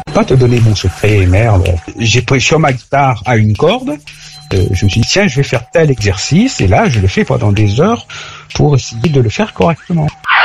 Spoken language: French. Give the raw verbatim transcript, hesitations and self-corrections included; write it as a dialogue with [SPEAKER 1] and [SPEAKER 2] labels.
[SPEAKER 1] Pas te donner mon secret, merde. J'ai pris sur ma guitare à une corde. Euh, je me suis dit, tiens, je vais faire tel exercice. Et là, je le fais pendant des heures pour essayer de le faire correctement.